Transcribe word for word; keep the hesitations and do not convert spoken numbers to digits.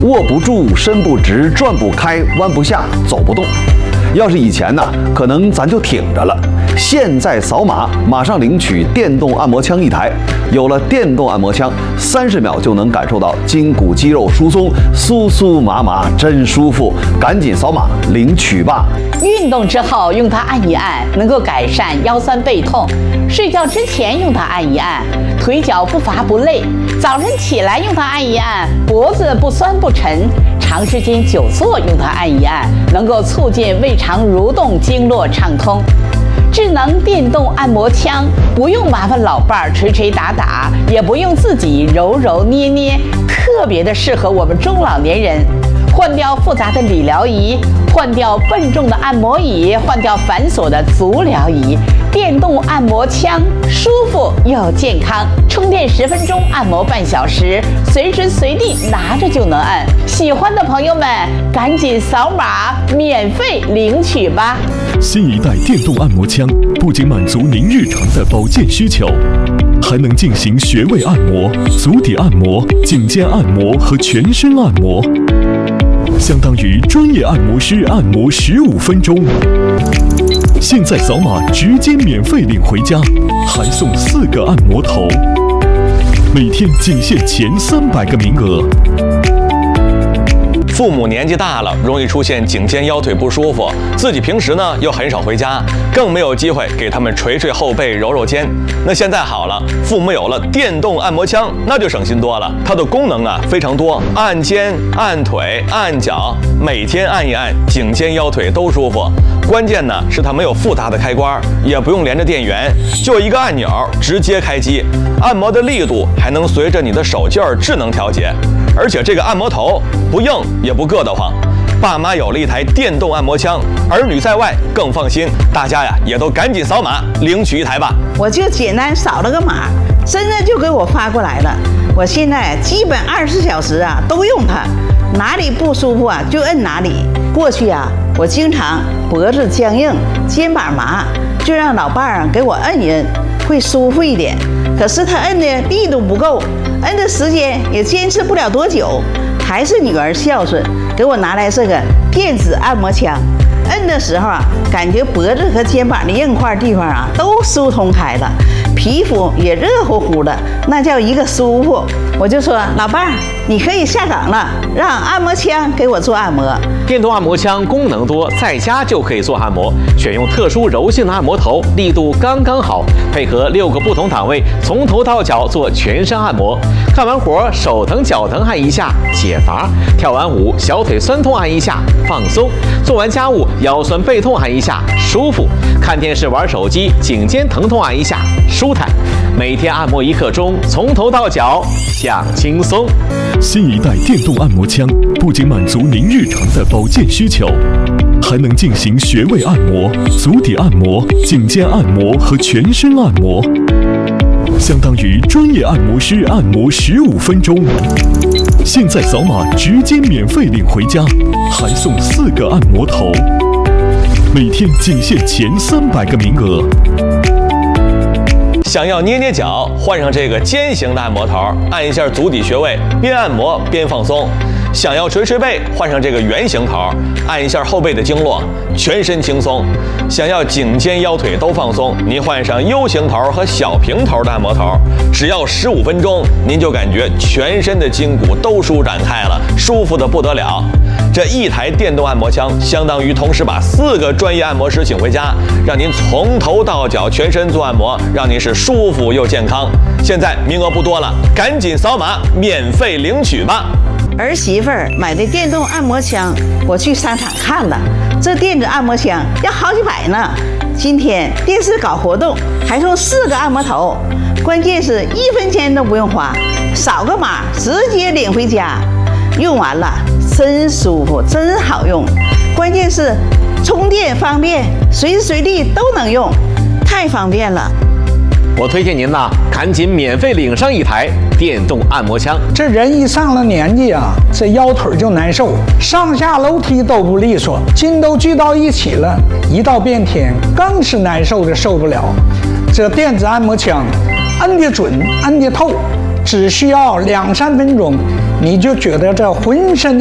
握不住、伸不直、转不开、弯不下、走不动。要是以前呢，可能咱就挺着了。现在扫码，马上领取电动按摩枪一台。有了电动按摩枪，三十秒就能感受到筋骨肌肉疏松，酥酥麻麻，真舒服。赶紧扫码领取吧！ 运动之后用它按一按，能够改善腰酸背痛；睡觉之前用它按一按，腿脚不乏不累；早晨起来用它按一按，脖子不酸不沉；长时间久坐用它按一按，能够促进胃肠蠕动，经络畅通。智能电动按摩枪不用麻烦老伴儿捶捶打打，也不用自己揉揉捏捏，特别的适合我们中老年人。换掉复杂的理疗仪，换掉笨重的按摩椅，换掉繁琐的足疗仪，电动按摩枪舒服又健康，充电十分钟，按摩半小时，随时随地拿着就能按。喜欢的朋友们，赶紧扫码免费领取吧！ 新一代电动按摩枪不仅满足您日常的保健需求，还能进行穴位按摩、足底按摩、颈肩按摩和全身按摩，相当于专业按摩师按摩十五分钟。现在扫码直接免费领回家，还送四个按摩头，每天仅限前三百个名额。 父母年纪大了，容易出现颈肩腰腿不舒服，自己平时呢又很少回家，更没有机会给他们捶捶后背、揉揉肩。那现在好了，父母有了电动按摩枪，那就省心多了。它的功能啊非常多，按肩、按腿、按脚，每天按一按，颈肩腰腿都舒服。关键呢是它没有复杂的开关，也不用连着电源，就一个按钮直接开机。按摩的力度还能随着你的手劲儿智能调节，而且这个按摩头不硬也不硌得慌。爸妈有了一台电动按摩枪，儿女在外更放心。大家呀也都赶紧扫码领取一台吧。 我就简单扫了个码，真的就给我发过来了。我现在基本二十四小时啊都用它，哪里不舒服啊就摁哪里。过去啊我经常脖子僵硬、肩膀麻，就让老伴儿给我摁一摁，会舒服一点。可是他摁的力度不够，摁的时间也坚持不了多久。还是女儿孝顺，给我拿来这个电子按摩枪。摁的时候啊，感觉脖子和肩膀的硬块地方啊都疏通开了，皮肤也热乎乎的，那叫一个舒服。我就说老伴儿，你可以下岗了，让按摩枪给我做按摩。 电动按摩枪功能多，在家就可以做按摩，选用特殊柔性的按摩头，力度刚刚好，配合六个不同档位，从头到脚做全身按摩。干完活手疼脚疼按一下解乏，跳完舞小腿酸痛按一下放松，做完家务腰酸背痛按一下舒服，看电视玩手机颈肩疼痛按一下舒坦。每天按摩一刻钟，从头到脚享轻松。 新一代电动按摩枪不仅满足您日常的保健需求，还能进行穴位按摩、足底按摩、颈肩按摩和全身按摩，相当于专业按摩师按摩十五分钟。现在扫码直接免费领回家，还送四个按摩头，每天仅限前三百个名额。 想要捏捏脚，换上这个尖形的按摩头，按一下足底穴位，边按摩边放松。想要捶捶背，换上这个圆形头，按一下后背的经络，全身轻松。想要颈肩腰腿都放松，您换上 U 型头和小平头的按摩头，只要十五分钟，您就感觉全身的筋骨都舒展开了，舒服的不得了。这一台电动按摩枪，相当于同时把四个专业按摩师请回家，让您从头到脚全身做按摩，让您是舒服又健康。现在名额不多了，赶紧扫码免费领取吧。 儿媳妇儿买的电动按摩枪，我去商场看了，这电子按摩枪要好几百呢。今天电视搞活动，还送四个按摩头，关键是一分钱都不用花，扫个码直接领回家。用完了真舒服，真好用，关键是充电方便，随时随地都能用，太方便了。 我推荐您呐，赶紧免费领上一台电动按摩枪。 这人一上了年纪啊，这腰腿就难受，上下楼梯都不利索，筋都聚到一起了，一到变天更是难受的受不了。这电子按摩枪，按得准，按得透， 只需要两三分钟，你就觉得这浑身